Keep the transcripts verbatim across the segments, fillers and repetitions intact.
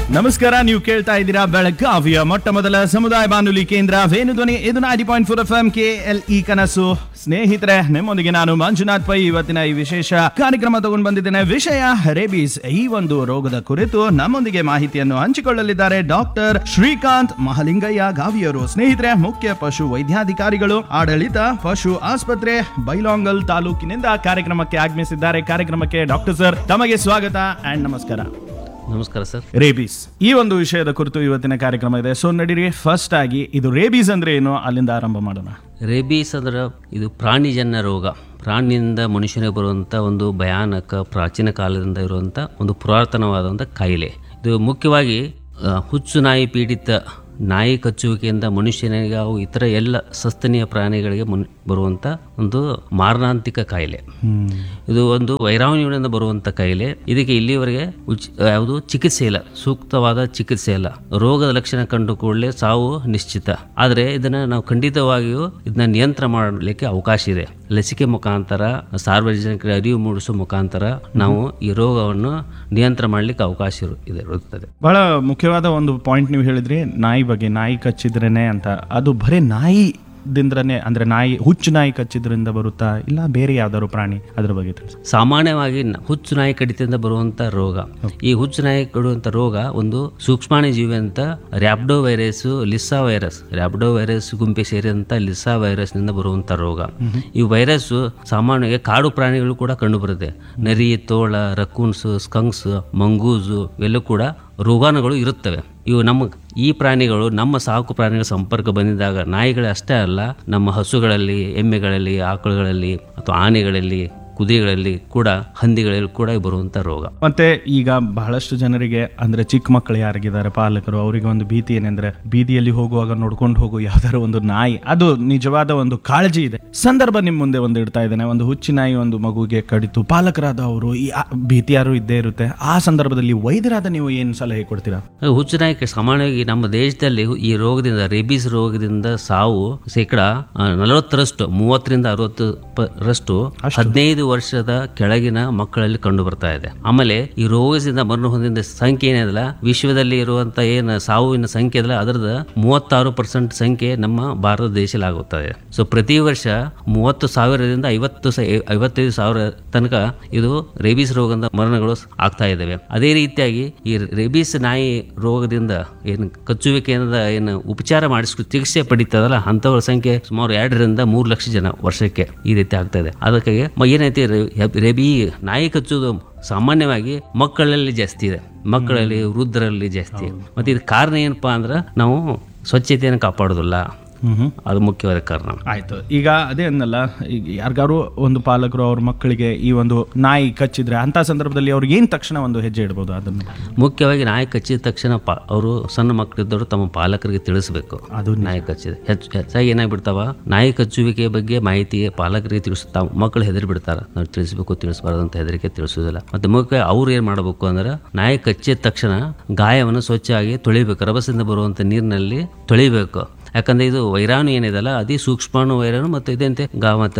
ನಮಸ್ಕಾರ, ನೀವು ಕೇಳ್ತಾ ಇದ್ದೀರಾ ಬೆಳಗಾವಿಯ ಮೊಟ್ಟ ಮೊದಲ ಸಮುದಾಯ ಬಾನುಲಿ ಕೇಂದ್ರ ವೇಣುಧ್ವನಿ. ಇದು ninety point four F M K L E ಕನಸು. ಸ್ನೇಹಿತರೆ, ನಿಮ್ಮೊಂದಿಗೆ ನಾನು ಮಂಜುನಾಥ್ ಪೈ. ಇವತ್ತಿನ ಈ ವಿಶೇಷ ಕಾರ್ಯಕ್ರಮ ತಗೊಂಡು ಬಂದಿದ್ದೇನೆ. ವಿಷಯ ರೇಬೀಸ್. ಈ ಒಂದು ರೋಗದ ಕುರಿತು ನಮ್ಮೊಂದಿಗೆ ಮಾಹಿತಿಯನ್ನು ಹಂಚಿಕೊಳ್ಳಲಿದ್ದಾರೆ ಡಾಕ್ಟರ್ ಶ್ರೀಕಾಂತ್ ಮಹಲಿಂಗಯ್ಯ ಗಾವಿಯವರು. ಸ್ನೇಹಿತರೆ, ಮುಖ್ಯ ಪಶು ವೈದ್ಯಾಧಿಕಾರಿಗಳು, ಆಡಳಿತ ಪಶು ಆಸ್ಪತ್ರೆ, ಬೈಲಾಂಗಲ್ ತಾಲೂಕಿನಿಂದ ಕಾರ್ಯಕ್ರಮಕ್ಕೆ ಆಗಮಿಸಿದ್ದಾರೆ. ಕಾರ್ಯಕ್ರಮಕ್ಕೆ ಡಾಕ್ಟರ್ ಸರ್ ತಮಗೆ ಸ್ವಾಗತ ಅಂಡ್ ನಮಸ್ಕಾರ. ನಮಸ್ಕಾರ ಸರ್. ರೇಬೀಸ್ ಈ ಒಂದು ವಿಷಯದ ಕುರಿತು ಇವತ್ತಿನ ಕಾರ್ಯಕ್ರಮ ಇದೆ. ಸೊ ನಡೀರಿ, ಫಸ್ಟ್ ಆಗಿ ಇದು ರೇಬೀಸ್ ಅಂದ್ರೆ ಏನು, ಅಲ್ಲಿಂದ ಆರಂಭ ಮಾಡೋಣ. ರೇಬೀಸ್ ಅಂದ್ರೆ ಇದು ಪ್ರಾಣಿಜನ್ಯ ರೋಗ. ಪ್ರಾಣಿಯಿಂದ ಮನುಷ್ಯನಿಗೆ ಬರುವಂಥ ಒಂದು ಭಯಾನಕ ಪ್ರಾಚೀನ ಕಾಲದಿಂದ ಇರುವಂಥ ಒಂದು ಪುರಾತನವಾದಂಥ ಕಾಯಿಲೆ. ಇದು ಮುಖ್ಯವಾಗಿ ಹುಚ್ಚು ನಾಯಿ ಪೀಡಿತ ನಾಯಿ ಕಚ್ಚುವಿಕೆಯಿಂದ ಮನುಷ್ಯನಿಗೆ ಹಾಗೂ ಇತರ ಎಲ್ಲ ಸಸ್ತನೀಯ ಪ್ರಾಣಿಗಳಿಗೆ ಮುನ್ ಬರುವಂಥ ಒಂದು ಮಾರಣಾಂತಿಕ ಕಾಯಿಲೆ. ಇದು ಒಂದು ವೈರಾಣುವಿನಿಂದ ಬರುವಂಥ ಕಾಯಿಲೆ. ಇದಕ್ಕೆ ಇಲ್ಲಿವರೆಗೆ ಯಾವುದು ಚಿಕಿತ್ಸೆ ಇಲ್ಲ, ಸೂಕ್ತವಾದ ಚಿಕಿತ್ಸೆ ಇಲ್ಲ. ರೋಗದ ಲಕ್ಷಣ ಕಂಡು ಕೂಡಲೇ ಸಾವು ನಿಶ್ಚಿತ. ಆದರೆ ಇದನ್ನು ನಾವು ಖಂಡಿತವಾಗಿಯೂ ಇದನ್ನ ನಿಯಂತ್ರಣ ಮಾಡಲಿಕ್ಕೆ ಅವಕಾಶ ಇದೆ. ಲಸಿಕೆ ಮುಖಾಂತರ, ಸಾರ್ವಜನಿಕರ ಅರಿವು ಮೂಡಿಸುವ ಮುಖಾಂತರ ನಾವು ಈ ರೋಗವನ್ನು ನಿಯಂತ್ರಣ ಮಾಡಲಿಕ್ಕೆ ಅವಕಾಶ ಇದೆ ಇರುತ್ತದೆ. ಬಹಳ ಮುಖ್ಯವಾದ ಒಂದು ಪಾಯಿಂಟ್ ನೀವು ಹೇಳಿದ್ರಿ, ನಾಯಿ ಬಗ್ಗೆ. ನಾಯಿ ಕಚ್ಚಿದ್ರೇನೆ ಅಂತ, ಅದು ಬರೀ ನಾಯಿ ದಿಂದ್ರನೇ ಅಂದ್ರೆ ನಾಯಿ ಹುಚ್ಚು ನಾಯಿ ಕಚ್ಚಿದ್ರಿಂದ ಬರುತ್ತಾ ಇಲ್ಲ ಬೇರೆ ಯಾವ್ದಾದ್ರು ಪ್ರಾಣಿ, ಅದ್ರ ಬಗ್ಗೆ ತಿಳಿಸಿ. ಸಾಮಾನ್ಯವಾಗಿ ಹುಚ್ಚು ನಾಯಿ ಕಡಿತದಿಂದ ಬರುವಂತ ರೋಗ. ಈ ಹುಚ್ಚು ನಾಯಿ ಕಡುವಂತ ರೋಗ ಒಂದು ಸೂಕ್ಷ್ಮಾಣು ಜೀವಿ ಅಂತ rhabdo virus, lyssa virus, rhabdo virus ಗುಂಪೆ ಸೇರಿದಂತ lyssa virus ನಿಂದ ಬರುವಂತ ರೋಗ. ಈ ವೈರಸ್ ಸಾಮಾನ್ಯವಾಗಿ ಕಾಡು ಪ್ರಾಣಿಗಳು ಕೂಡ ಕಂಡು ಬರುತ್ತೆ. ನರಿ, ತೋಳ, ರಕೂನ್ಸ್, ಸ್ಕಂಕ್ಸ್, ಮಂಗೂಸು ಇವೆಲ್ಲ ಕೂಡ ರೋಗಾಣುಗಳು ಇರುತ್ತವೆ. ಇವು ನಮ್ಮ ಈ ಪ್ರಾಣಿಗಳು ನಮ್ಮ ಸಾಕು ಪ್ರಾಣಿಗಳ ಸಂಪರ್ಕ ಬಂದಿದ್ದಾಗ ನಾಯಿಗಳೇ ಅಷ್ಟೇ ಅಲ್ಲ, ನಮ್ಮ ಹಸುಗಳಲ್ಲಿ, ಎಮ್ಮೆಗಳಲ್ಲಿ, ಆಕಳುಗಳಲ್ಲಿ ಅಥವಾ ಆನೆಗಳಲ್ಲಿ, ಕುದುರೆಗಳಲ್ಲಿ ಕೂಡ, ಹಂದಿಗಳಲ್ಲಿ ಕೂಡ ಬರುವಂತ ರೋಗ. ಮತ್ತೆ ಈಗ ಬಹಳಷ್ಟು ಜನರಿಗೆ ಅಂದ್ರೆ ಚಿಕ್ಕ ಮಕ್ಕಳು ಯಾರಿಗಿದ್ದಾರೆ ಪಾಲಕರು, ಅವರಿಗೆ ಒಂದು ಭೀತಿ ಏನೆಂದ್ರೆ ಬೀದಿಯಲ್ಲಿ ಹೋಗುವಾಗ ನೋಡ್ಕೊಂಡು ಹೋಗು ಯಾವ್ದಾರು ಒಂದು ನಾಯಿ. ಅದು ನಿಜವಾದ ಒಂದು ಕಾಳಜಿ ಇದೆ. ಸಂದರ್ಭ ನಿಮ್ ಮುಂದೆ ಒಂದು ಇಡ್ತಾ ಇದ್ದೇನೆ. ಒಂದು ಹುಚ್ಚಿ ನಾಯಿ ಒಂದು ಮಗುಗೆ ಕಡಿತು, ಪಾಲಕರಾದ ಅವರು ಈ ಭೀತಿ ಯಾರು ಇದ್ದೇ ಇರುತ್ತೆ. ಆ ಸಂದರ್ಭದಲ್ಲಿ ವೈದ್ಯರಾದ ನೀವು ಏನ್ ಸಲಹೆ ಕೊಡ್ತೀರಾ? ಹುಚ್ಚು ನಾಯಿ ಸಾಮಾನ್ಯವಾಗಿ ನಮ್ಮ ದೇಶದಲ್ಲಿ ಈ ರೋಗದಿಂದ, ರೇಬೀಸ್ ರೋಗದಿಂದ ಸಾವು ಶೇಕಡ ನಲವತ್ತರಷ್ಟು, ಮೂವತ್ತರಿಂದ ಅರವತ್ತು ರಷ್ಟು ಹದಿನೈದು ವರ್ಷದ ಕೆಳಗಿನ ಮಕ್ಕಳಲ್ಲಿ ಕಂಡು ಬರ್ತಾ ಇದೆ. ಆಮೇಲೆ ಈ ರೋಗದಿಂದ ಮರಣ ಹೊಂದಿದ ಸಂಖ್ಯೆ ಏನಿದಲ್ಲ, ವಿಶ್ವದಲ್ಲಿ ಇರುವಂತ ಏನು ಸಾವಿನ ಸಂಖ್ಯೆ ಇದಲ್ಲ, ಅದರದ ಮೂವತ್ತಾರು ಪರ್ಸೆಂಟ್ ಸಂಖ್ಯೆ ನಮ್ಮ ಭಾರತ ದೇಶದಲ್ಲಿ ಆಗುತ್ತದೆ. ಸೊ ಪ್ರತಿ ವರ್ಷ ಮೂವತ್ತು ಸಾವಿರದಿಂದ ಐವತ್ತು ಐವತ್ತೈದು ಸಾವಿರ ತನಕ ಇದು ರೇಬೀಸ್ ರೋಗದಿಂದ ಮರಣಗಳು ಆಗ್ತಾ ಇದ್ದಾವೆ. ಅದೇ ರೀತಿಯಾಗಿ ಈ ರೇಬೀಸ್ ನಾಯಿ ರೋಗದಿಂದ ಏನು ಕಚ್ಚುವಿಕೆಯಿಂದ ಏನು ಉಪಚಾರ ಮಾಡಿಸ್ಕೊ ಚಿಕಿತ್ಸೆ ಪಡಿತದಲ್ಲ, ಅಂತವರ ಸಂಖ್ಯೆ ಸುಮಾರು ಎರಡರಿಂದ ಮೂರು ಲಕ್ಷ ಜನ ವರ್ಷಕ್ಕೆ ಈ ರೀತಿ ಆಗ್ತಾ ಇದೆ. ಅದಕ್ಕಾಗಿ ಏನೈತಿ, ರೇಬಿ ನಾಯಿ ಕಚ್ಚುವುದು ಸಾಮಾನ್ಯವಾಗಿ ಮಕ್ಕಳಲ್ಲಿ ಜಾಸ್ತಿ ಇದೆ, ಮಕ್ಕಳಲ್ಲಿ, ವೃದ್ಧರಲ್ಲಿ ಜಾಸ್ತಿ. ಮತ್ತೆ ಇದು ಕಾರಣ ಏನಪ್ಪಾ ಅಂದ್ರೆ ನಾವು ಸ್ವಚ್ಛತೆಯನ್ನು ಕಾಪಾಡೋದಿಲ್ಲ, ಅದು ಮುಖ್ಯವಾದ ಕಾರಣ. ಆಯ್ತು. ಈಗ ಅದೇ ಅನ್ನಲ್ಲ, ಈಗ ಯಾರಿಗಾರು ಒಂದು ಪಾಲಕರು ಅವ್ರ ಮಕ್ಕಳಿಗೆ ಈ ಒಂದು ನಾಯಿ ಕಚ್ಚಿದ್ರೆ ಅಂತ ಸಂದರ್ಭದಲ್ಲಿ ಅವ್ರಿಗೆ ಏನ್ ತಕ್ಷಣ ಒಂದು ಹೆಜ್ಜೆ ಇಡ್ಬೋದು? ಅದನ್ನು ಮುಖ್ಯವಾಗಿ ನಾಯಿ ಕಚ್ಚಿದ ತಕ್ಷಣ ಅವರು ಸಣ್ಣ ಮಕ್ಕಳಿದ್ದವರು ತಮ್ಮ ಪಾಲಕರಿಗೆ ತಿಳಿಸಬೇಕು. ಅದು ನಾಯಿ ಕಚ್ಚಿದೆ. ಹೆಚ್ಚು ಹೆಚ್ಚಾಗಿ ಏನಾಗ್ಬಿಡ್ತಾವ, ನಾಯಿ ಕಚ್ಚುವಿಕೆ ಬಗ್ಗೆ ಮಾಹಿತಿ ಪಾಲಕರಿಗೆ ತಿಳಿಸ್ತಾವ, ಮಕ್ಕಳು ಹೆದರಿ ಬಿಡ್ತಾರ. ನಾವು ತಿಳಿಸ್ಬೇಕು ತಿಳಿಸಬಾರ್ದು ಅಂತ ಹೆದರಿಕೆ ತಿಳಿಸೋದಿಲ್ಲ. ಮತ್ತೆ ಮುಖ್ಯ ಅವ್ರು ಏನ್ ಮಾಡಬೇಕು ಅಂದ್ರೆ, ನಾಯಿ ಕಚ್ಚಿದ ತಕ್ಷಣ ಗಾಯವನ್ನು ಸ್ವಚ್ಛವಾಗಿ ತೊಳಿಬೇಕು. ರಭಸದಿಂದ ಬರುವಂತ ನೀರಿನಲ್ಲಿ ತೊಳಿಬೇಕು. ಯಾಕಂದ್ರೆ ಇದು ವೈರಾಣು ಏನಿದಲ್ಲ, ಅದೇ ಸೂಕ್ಷ್ಮಾಣು ವೈರಾಣು. ಮತ್ತೆ ಇದಂತೆ ಗಾ ಮತ್ತ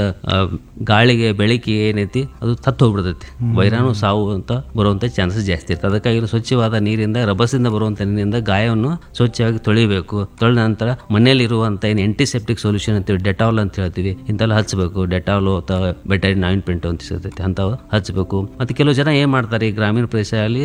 ಗಾಳಿಗೆ ಬೆಳಕಿಗೆ ಏನೈತಿ ಅದು ತತ್ತು ಹೋಗ್ಬಿಡ್ತೈತಿ. ವೈರಾಣು ಸಾವು ಅಂತ ಬರುವಂತ ಚಾನ್ಸಸ್ ಜಾಸ್ತಿ ಇರ್ತದೆ. ಅದಕ್ಕಾಗಿ ಸ್ವಚ್ಛವಾದ ನೀರಿಂದ, ರಭಸದಿಂದ ಬರುವಂತ ನೀರಿನಿಂದ ಗಾಯವನ್ನು ಸ್ವಚ್ಛವಾಗಿ ತೊಳಿಬೇಕು. ತೊಳೆದ ನಂತರ ಮನೆಯಲ್ಲಿ ಇರುವಂತ ಏನು ಆಂಟಿಸೆಪ್ಟಿಕ್ ಸೊಲ್ಯೂಷನ್ ಅಂತೀವಿ, ಡೆಟಾಲ್ ಅಂತ ಹೇಳ್ತೀವಿ, ಇಂತೆಲ್ಲ ಹಚ್ಚಬೇಕು. ಡೆಟಾಲು ಅಥವಾ ಬೆಟರಿನ್ ಆಯಿಂಟ್ಮೆಂಟ್ ಅಂತ ಸಿಗ್ತೈತಿ, ಅಂತವ್ ಹಚ್ಚಬೇಕು. ಮತ್ತೆ ಕೆಲವು ಜನ ಏನ್ ಮಾಡ್ತಾರೆ, ಈ ಗ್ರಾಮೀಣ ಪ್ರದೇಶದಲ್ಲಿ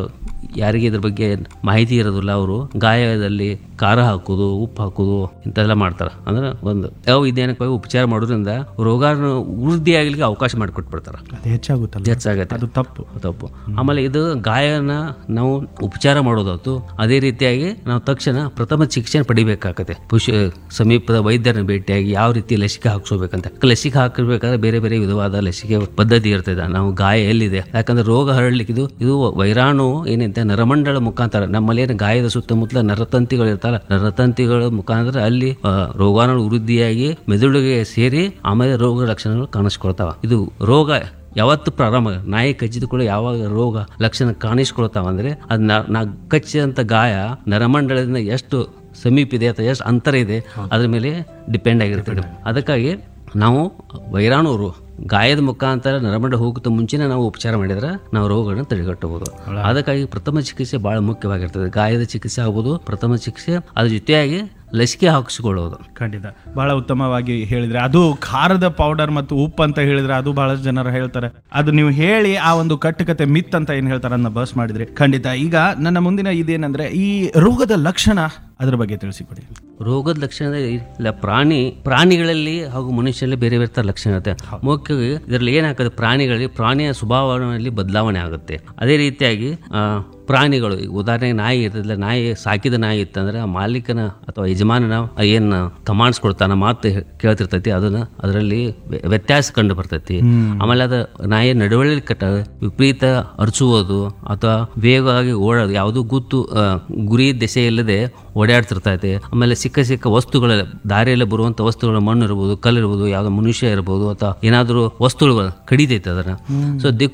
ಯಾರಿಗೆ ಇದ್ರ ಬಗ್ಗೆ ಮಾಹಿತಿ ಇರೋದಿಲ್ಲ, ಅವರು ಗಾಯದಲ್ಲಿ ಖಾರ ಹಾಕುದು, ಉಪ್ಪು ಹಾಕುದು ಇಂತೆಲ್ಲ ಮಾಡ್ತಾರೆ. ಅಂದ್ರೆ ಒಂದು ಯಾವ ವಿಧಾನಕ್ಕಾಗಿ ಉಪಚಾರ ಮಾಡೋದ್ರಿಂದ ರೋಗಾಣು ವೃದ್ಧಿ ಆಗ್ಲಿಕ್ಕೆ ಅವಕಾಶ ಮಾಡಿಕೊಟ್ಬಿಡ್ತಾರೆ. ಹೆಚ್ಚಾಗುತ್ತೆ ಹೆಚ್ಚಾಗುತ್ತೆ ಅದು ತಪ್ಪು ತಪ್ಪು ಆಮೇಲೆ ಇದು ಗಾಯನ ನಾವು ಉಪಚಾರ ಮಾಡೋದಾಯ್ತು. ಅದೇ ರೀತಿಯಾಗಿ ನಾವು ತಕ್ಷಣ ಪ್ರಥಮ ಚಿಕಿತ್ಸೆ ಪಡಿಬೇಕಾಗತ್ತೆ. ಪುಷ ಸಮೀಪದ ವೈದ್ಯರನ್ನ ಭೇಟಿಯಾಗಿ ಯಾವ ರೀತಿ ಲಸಿಕೆ ಹಾಕ್ಸೋಬೇಕಂತ. ಲಸಿಕೆ ಹಾಕಬೇಕಾದ್ರೆ ಬೇರೆ ಬೇರೆ ವಿಧವಾದ ಲಸಿಕೆ ಪದ್ಧತಿ ಇರ್ತದೆ. ನಾವು ಗಾಯ ಎಲ್ಲಿದೆ, ಯಾಕಂದ್ರೆ ರೋಗ ಹರಡ್ಲಿಕ್ಕೆ ಇದು ಇದು ವೈರಾಣು ಏನಂತೆ ನರಮಂಡಲ ಮುಖಾಂತರ, ನಮ್ಮಲ್ಲಿ ಏನು ಗಾಯದ ಸುತ್ತಮುತ್ತಲ ನರತಂತಿಗಳು ಇರ್ತಾರ, ನರತಂತಿಗಳ ಮುಖಾಂತರ ಅಲ್ಲಿ ರೋಗಾಣು ವೃದ್ಧಿಯಾಗಿ ಮೆದುಳಿಗೆ ಸೇರಿ ಆಮೇಲೆ ರೋಗ ಲಕ್ಷಣಗಳು ಕಾಣಿಸ್ಕೊಳ್ತಾವ. ಇದು ರೋಗ ಯಾವತ್ತು ಪ್ರಾರಂಭ, ನಾಯಿ ಕಚ್ಚಿದ ಕೂಡ ಯಾವಾಗ ರೋಗ ಲಕ್ಷಣ ಕಾಣಿಸ್ಕೊಳ್ತಾವ ಅಂದ್ರೆ ಅದು ನಾ ಕಚ್ಚಿದಂತ ಗಾಯ ನರಮಂಡಲದಿಂದ ಎಷ್ಟು ಸಮೀಪ ಇದೆ ಅಥವಾ ಎಷ್ಟು ಅಂತರ ಇದೆ ಅದ್ರ ಮೇಲೆ ಡಿಪೆಂಡ್ ಆಗಿರ್ತದೆ. ಅದಕ್ಕಾಗಿ ನಾವು ವೈರಾಣು ಗಾಯದ ಮುಖಾಂತರ ನರಮಂಡ ಹೋಗುತ್ತ ಮುಂಚೆನೇ ನಾವು ಉಪಚಾರ ಮಾಡಿದ್ರೆ ನಾವು ರೋಗಗಳನ್ನ ತಡೆಗಟ್ಟಬಹುದು. ಅದಕ್ಕಾಗಿ ಪ್ರಥಮ ಚಿಕಿತ್ಸೆ ಬಹಳ ಮುಖ್ಯವಾಗಿರ್ತದೆ. ಗಾಯದ ಚಿಕಿತ್ಸೆ ಆಗ್ಬೋದು, ಪ್ರಥಮ ಚಿಕಿತ್ಸೆ ಅದ್ರ ಜೊತೆಯಾಗಿ ಲಸಿಕೆ ಹಾಕಿಸಿಕೊಳ್ಳೋದು. ಖಂಡಿತ ಬಹಳ ಉತ್ತಮವಾಗಿ ಹೇಳಿದ್ರೆ. ಅದು ಖಾರದ ಪೌಡರ್ ಮತ್ತು ಉಪ್ಪು ಅಂತ ಹೇಳಿದ್ರೆ ಅದು ಬಹಳಷ್ಟು ಜನರು ಹೇಳ್ತಾರೆ. ಅದು ನೀವು ಹೇಳಿ ಆ ಒಂದು ಕಟ್ಟುಕತೆ ಮಿತ್ ಅಂತ ಏನ್ ಹೇಳ್ತಾರೆ ಅದನ್ನ ಬಸ್ ಮಾಡಿದ್ರಿ. ಖಂಡಿತ. ಈಗ ನನ್ನ ಮುಂದಿನ ಇದೇನಂದ್ರೆ ಈ ರೋಗದ ಲಕ್ಷಣ ಅದ್ರ ಬಗ್ಗೆ ತಿಳಿಸಿಕೊಡಿ. ರೋಗದ ಲಕ್ಷಣ ಇಲ್ಲ, ಪ್ರಾಣಿ ಪ್ರಾಣಿಗಳಲ್ಲಿ ಹಾಗೂ ಮನುಷ್ಯರಲ್ಲಿ ಬೇರೆ ಬೇರೆ ತರ ಲಕ್ಷಣ ಇರುತ್ತೆ. ಮುಖ್ಯವಾಗಿ ಇದರಲ್ಲಿ ಏನಾಗುತ್ತೆ, ಪ್ರಾಣಿಗಳಲ್ಲಿ ಪ್ರಾಣಿಯ ಸ್ವಭಾವದಲ್ಲಿ ಬದಲಾವಣೆ ಆಗುತ್ತೆ. ಅದೇ ರೀತಿಯಾಗಿ ಆ ಪ್ರಾಣಿಗಳು, ಉದಾಹರಣೆಗೆ ನಾಯಿ ಇರ್ತದಿಲ್ಲ, ನಾಯಿ ಸಾಕಿದ ನಾಯಿ ಇತ್ತಂದ್ರೆ ಆ ಮಾಲೀಕನ ಅಥವಾ ಯಜಮಾನನ ಏನು ಕಮಾಂಡ್ಸ್ ಕೊಡ್ತಾನ, ಮಾತು ಕೇಳ್ತಿರ್ತೈತಿ, ಅದನ್ನ ಅದರಲ್ಲಿ ವ್ಯತ್ಯಾಸ ಕಂಡು ಬರ್ತೈತಿ. ಆಮೇಲೆ ಅದು ನಾಯಿ ನಡವಳಿಕೆ ಕಟ್ಟ ವಿಪರೀತ ಅರ್ಚುವುದು ಅಥವಾ ವೇಗವಾಗಿ ಓಡೋದು, ಯಾವುದೂ ಗುತ್ತು ಗುರಿ ದೆಸೆ ಇಲ್ಲದೆ ಓಡಾಡ್ತಿರ್ತೈತೆ. ಆಮೇಲೆ ಸಿಕ್ಕ ಸಿಕ್ಕ ವಸ್ತುಗಳ ದಾರಿಯಲ್ಲಿ ಬರುವಂತ ವಸ್ತುಗಳ ಮಣ್ಣು ಇರ್ಬೋದು, ಕಲ್ಲು ಇರ್ಬೋದು, ಯಾವುದೋ ಮನುಷ್ಯ ಇರ್ಬೋದು ಅಥವಾ ಏನಾದರೂ ವಸ್ತುಗಳು ಕಡಿತೈತೆ ಅದನ್ನ. ಸೊ ದಿಕ್ಕು